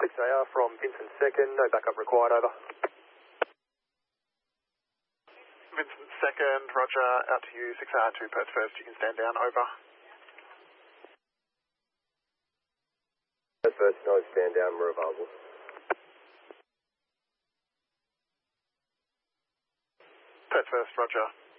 JR from Vincent 2nd, no backup required, over. Vincent 2nd, roger, out to you, 6 hour 2 Perth 1st, you can stand down, over. Perth 1st, no stand down, we're available. Perth 1st, roger.